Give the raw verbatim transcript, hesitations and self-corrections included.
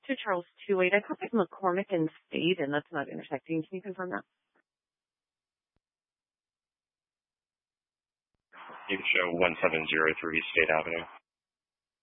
to Charles two eight. I caught like McCormick and State, and that's not intersecting. Can you confirm that? You can show one seven zero three State Avenue.